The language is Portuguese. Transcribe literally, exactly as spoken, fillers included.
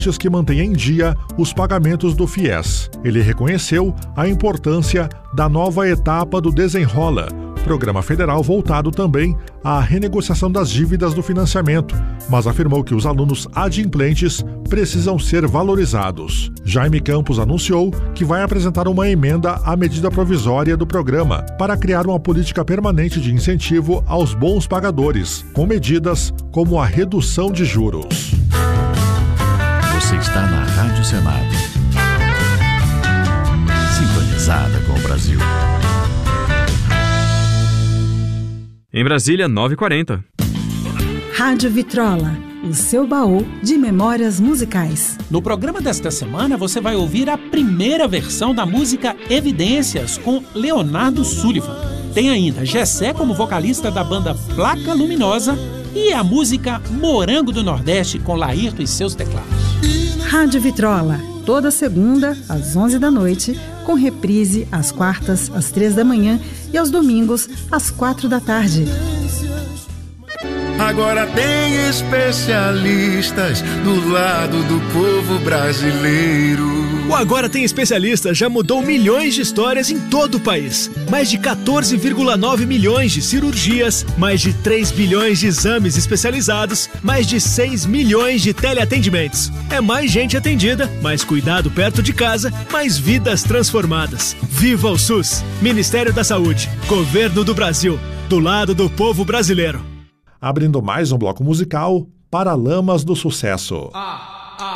que mantém em dia os pagamentos do FIES. Ele reconheceu a importância da nova etapa do Desenrola, programa federal voltado também à renegociação das dívidas do financiamento, mas afirmou que os alunos adimplentes precisam ser valorizados. Jaime Campos anunciou que vai apresentar uma emenda à medida provisória do programa para criar uma política permanente de incentivo aos bons pagadores, com medidas como a redução de juros. Você está na Rádio Senado, sintonizada com o Brasil. Em Brasília, nove e quarenta. Rádio Vitrola, o seu baú de memórias musicais. No programa desta semana, você vai ouvir a primeira versão da música Evidências, com Leonardo Sullivan. Tem ainda Gessé como vocalista da banda Placa Luminosa e a música Morango do Nordeste, com Laírto e seus teclados. Rádio Vitrola, toda segunda, às onze da noite, com reprise às quartas, às três da manhã e aos domingos, às quatro da tarde. Agora tem especialistas do lado do povo brasileiro. O Agora Tem Especialistas já mudou milhões de histórias em todo o país. Mais de quatorze vírgula nove milhões de cirurgias, mais de três bilhões de exames especializados, mais de seis milhões de teleatendimentos. É mais gente atendida, mais cuidado perto de casa, mais vidas transformadas. Viva o SUS! Ministério da Saúde, Governo do Brasil, do lado do povo brasileiro. Abrindo mais um bloco musical, Paralamas do Sucesso. Ah.